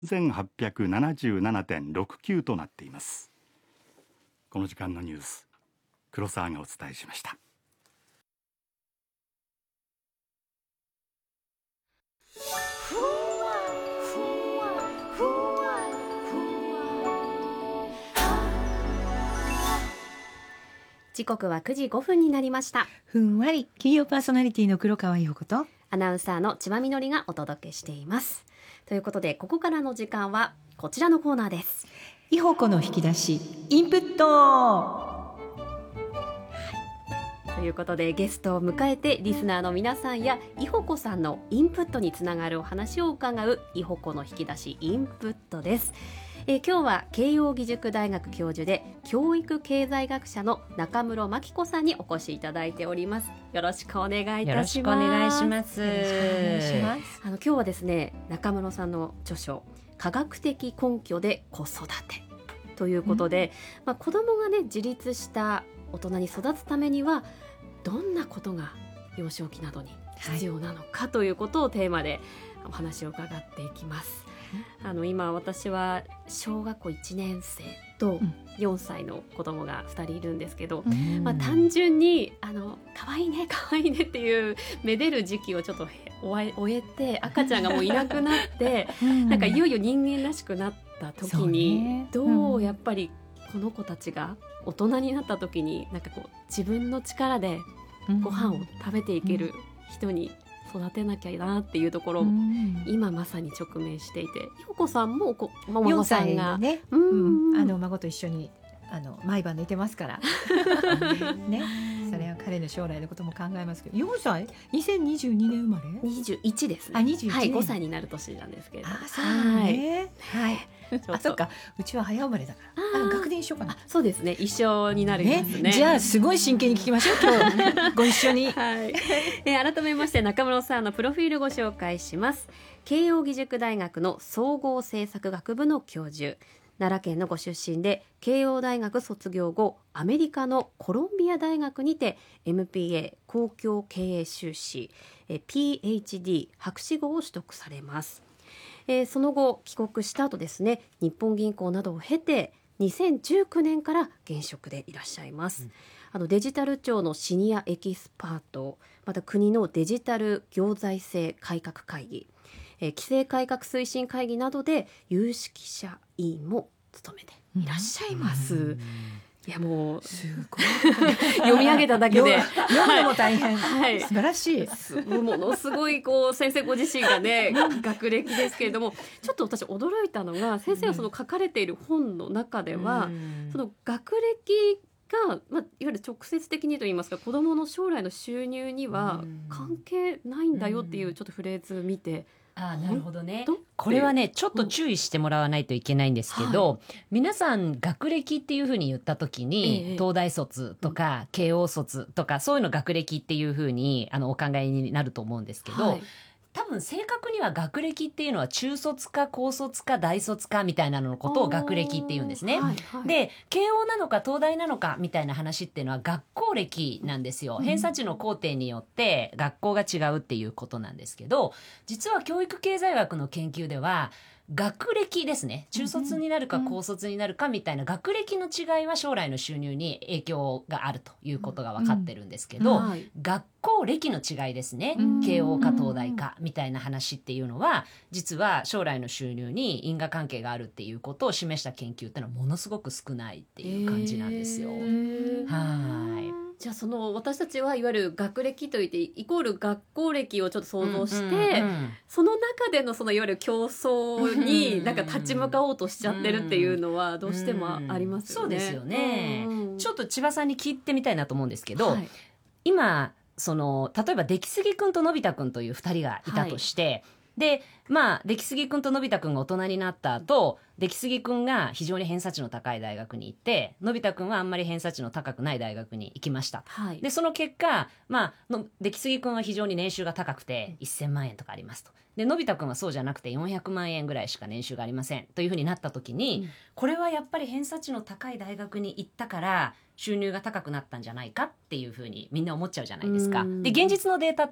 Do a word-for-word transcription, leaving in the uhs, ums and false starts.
せんはっぴゃくななじゅうななてんろくきゅう となっています。この時間のニュース、黒沢がお伝えしました。 時刻はくじごふんになりました。 ふんわり金曜パーソナリティの黒川陽子とアナウンサーの千葉みのりがお届けしています。ということで、ここからの時間はこちらのコーナーです。 いほこの引き出しインプット。 ということで、ゲストを迎えてリスナーの皆さんやいほこさんのインプットにつながるお話を伺ういほこの引き出しインプットです。えー、今日は慶應義塾大学教授で教育経済学者の中室真紀子さんにお越しいただいております。よろしくお願いいたします。 よろしくお願いします。 よろしくお願いします。 あの今日はですね、中室さんの著書科学的根拠で子育てということで、うんまあ、子どもがね自立した大人に育つためにはどんなことが幼少期などに必要なのかということをテーマでお話を伺っていきます。あの今私は小学校いちねん生とよんさいの子供がふたりいるんですけど、うんまあ、単純にあの可愛いね可愛いねっていうめでる時期をちょっと終えて赤ちゃんがもういなくなって、うん、なんかいよいよ人間らしくなった時に、ね、どうやっぱりこの子たちが大人になった時になんかこう自分の力でご飯を食べていける人に育てなきゃなっていうところを今まさに直面していて、ひょこさんもこお孫さんが、 ねうん、あの孫と一緒にあの毎晩寝てますからね、それは彼の将来のことも考えますけど、よんさいにせんにじゅうにねん生まれにじゅういちですね。 あにじゅういちねん、 はい、ごさいになる年なんですけれども、 あそうね、はい、はいあ、そっか、うちは早生まれだからああ学年一緒かな。 そうですね、一緒になりますね。 じゃあすごい真剣に聞きましょう今日ご一緒に、 はいえー、改めまして中室さんのプロフィールご紹介します。慶應義塾大学の総合政策学部の教授、奈良県のご出身で慶應大学卒業後アメリカのコロンビア大学にて エムピーエー 公共経営修士、えー、ピーエイチディー 博士号を取得されます。えー、その後帰国した後ですね、日本銀行などを経てにせんじゅうきゅうねんから現職でいらっしゃいます。うん、あのデジタル庁のシニアエキスパート、また国のデジタル行財政改革会議、えー、規制改革推進会議などで有識者委員も務めていらっしゃいます。うんうんいやもうすごい読み上げただけで読むのも大変、はい、素晴らしい。 ものすごいこう先生ご自身がね学歴ですけれども、ちょっと私驚いたのが、先生がその書かれている本の中では、うん、その学歴が、まあ、いわゆる直接的にといいますか子どもの将来の収入には関係ないんだよっていうちょっとフレーズ見て、 あなるほどね。これはねちょっと注意してもらわないといけないんですけど、はい、皆さん学歴っていうふうに言った時に、ええ、東大卒とか、うん、慶応卒とかそういうの学歴っていうふうにあのお考えになると思うんですけど、はい多分正確には学歴っていうのは中卒か高卒か大卒かみたいなののことを学歴って言うんですね、はいはい、で慶応なのか東大なのかみたいな話っていうのは学校歴なんですよ、うん、偏差値の工程によって学校が違うっていうことなんですけど、実は教育経済学の研究では学歴ですね、中卒になるか高卒になるかみたいな学歴の違いは将来の収入に影響があるということが分かってるんですけど、うんはい、学校歴の違いですね、慶応か東大かみたいな話っていうのは実は将来の収入に因果関係があるっていうことを示した研究っていうのはものすごく少ないっていう感じなんですよ。はいじゃあその私たちはいわゆる学歴といってイコール学校歴をちょっと想像して、うんうんうん、その中でのそのいわゆる競争になんか立ち向かおうとしちゃってるっていうのはどうしてもありますよね、うんうん、そうですよね、うんうん、ちょっと千葉さんに聞いてみたいなと思うんですけど、はい、今その例えば出来すぎくんとのび太くんというふたりがいたとして、はいでまあ出来すぎくんとのび太くんが大人になった後、出来すぎくんが非常に偏差値の高い大学に行って、のび太くんはあんまり偏差値の高くない大学に行きました、はい、でその結果、まあ、の出来すぎくんは非常に年収が高くてせんまんえんとかありますと、でのび太くんはそうじゃなくてよんひゃくまんえんぐらいしか年収がありませんというふうになった時に、うん、これはやっぱり偏差値の高い大学に行ったから収入が高くなったんじゃないかっていうふうにみんな思っちゃうじゃないですか。で現実のデータっ